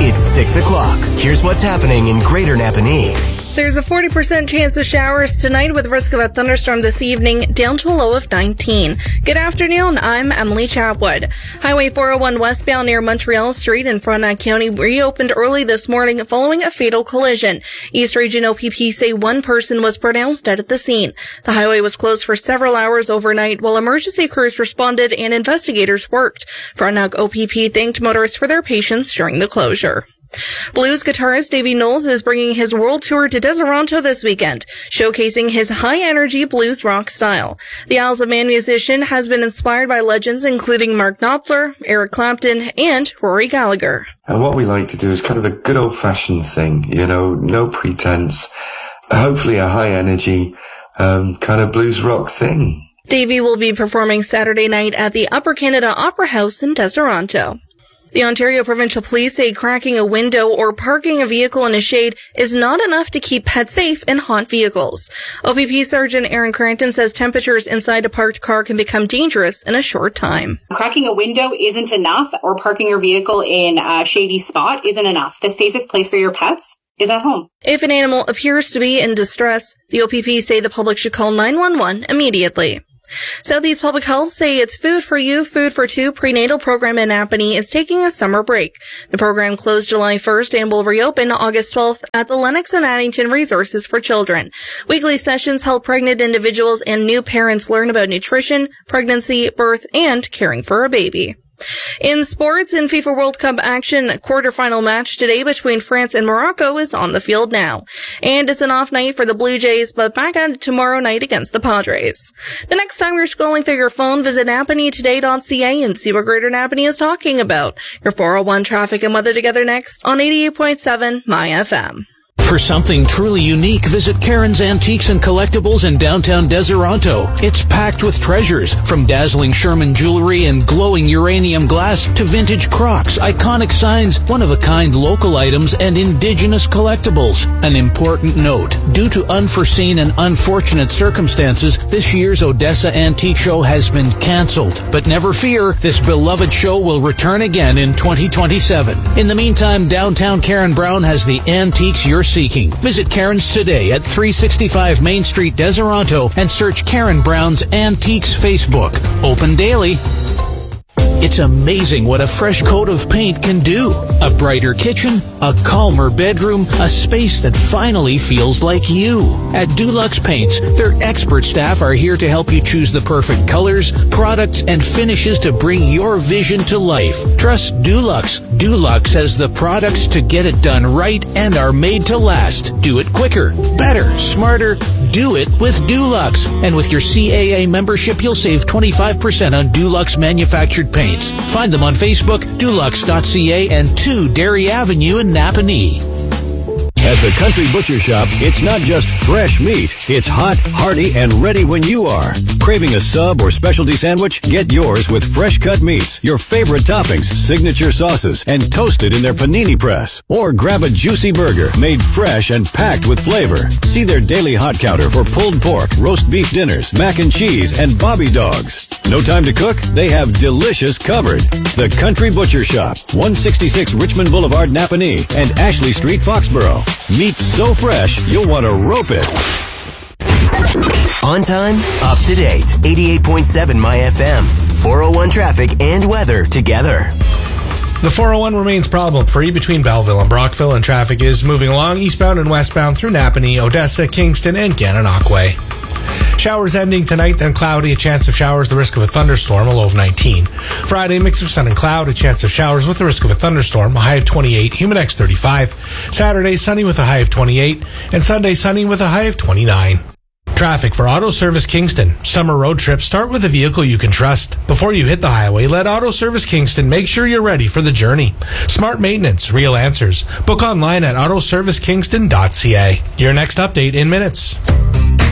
It's 6 o'clock. Here's what's happening in Greater Napanee. There's a 40% chance of showers tonight with risk of a thunderstorm this evening, down to a low of 19. Good afternoon, I'm Emily Chapwood. Highway 401 westbound near Montreal Street in Frontenac County reopened early this morning following a fatal collision. East Region OPP say one person was pronounced dead at the scene. The highway was closed for several hours overnight while emergency crews responded and investigators worked. Frontenac OPP thanked motorists for their patience during the closure. Blues guitarist Davey Knowles is bringing his world tour to Deseronto this weekend, showcasing his high-energy blues rock style. The Isles of Man musician has been inspired by legends including Mark Knopfler, Eric Clapton, and Rory Gallagher. And what we like to do is kind of a good old-fashioned thing, no pretense, hopefully a high-energy kind of blues rock thing. Davey will be performing Saturday night at the Upper Canada Opera House in Deseronto. The Ontario Provincial Police say cracking a window or parking a vehicle in a shade is not enough to keep pets safe in haunt vehicles. OPP Sergeant Aaron Crampton says temperatures inside a parked car can become dangerous in a short time. Cracking a window isn't enough, or parking your vehicle in a shady spot isn't enough. The safest place for your pets is at home. If an animal appears to be in distress, the OPP say the public should call 911 immediately. Southeast Public Health say its Food for You, Food for Two prenatal program in Napanee is taking a summer break. The program closed July 1st and will reopen August 12th at the Lennox and Addington Resources for Children. Weekly sessions help pregnant individuals and new parents learn about nutrition, pregnancy, birth, and caring for a baby. In sports, in FIFA World Cup action, a quarterfinal match today between France and Morocco is on the field now. And it's an off night for the Blue Jays, but back at it tomorrow night against the Padres. The next time you're scrolling through your phone, visit napaneetoday.ca and see what Greater Napanee is talking about. Your 401 traffic and weather together next on 88.7 My FM. For something truly unique, visit Karen's Antiques and Collectibles in downtown Deseronto. It's packed with treasures, from dazzling Sherman jewelry and glowing uranium glass to vintage Crocs, iconic signs, one-of-a-kind local items, and indigenous collectibles. An important note, due to unforeseen and unfortunate circumstances, this year's Odessa Antique Show has been canceled. But never fear, this beloved show will return again in 2027. In the meantime, downtown Karen Brown has the antiques you're seeking. Visit Karen's today at 365 Main Street, Deseronto, and search Karen Brown's Antiques Facebook. Open daily. It's amazing what a fresh coat of paint can do. A brighter kitchen, a calmer bedroom, a space that finally feels like you. At Dulux Paints, their expert staff are here to help you choose the perfect colors, products, and finishes to bring your vision to life. Trust Dulux. Dulux has the products to get it done right and are made to last. Do it quicker, better, smarter. Do it with Dulux. And with your CAA membership, you'll save 25% on Dulux manufactured paints. Find them on Facebook, dulux.ca, and 2 Dairy Avenue in Napanee. At the Country Butcher Shop, it's not just fresh meat. It's hot, hearty, and ready when you are. Craving a sub or specialty sandwich? Get yours with fresh cut meats, your favorite toppings, signature sauces, and toasted in their panini press. Or grab a juicy burger made fresh and packed with flavor. See their daily hot counter for pulled pork, roast beef dinners, mac and cheese, and bobby dogs. No time to cook? They have delicious covered. The Country Butcher Shop, 166 Richmond Boulevard, Napanee, and Ashley Street, Foxborough. Meat so fresh, you'll want to rope it. On time, up to date. 88.7 My FM. 401 traffic and weather together. The 401 remains problem-free between Belleville and Brockville, and traffic is moving along eastbound and westbound through Napanee, Odessa, Kingston, and Gananoque. Showers ending tonight, then cloudy, a chance of showers, the risk of a thunderstorm, a low of 19. Friday, mix of sun and cloud, a chance of showers with the risk of a thunderstorm, a high of 28, Humidex 35. Saturday, sunny with a high of 28, and Sunday, sunny with a high of 29. Traffic for Auto Service Kingston. Summer road trips start with a vehicle you can trust. Before you hit the highway, let Auto Service Kingston make sure you're ready for the journey. Smart maintenance, real answers. Book online at autoservicekingston.ca. Your next update in minutes.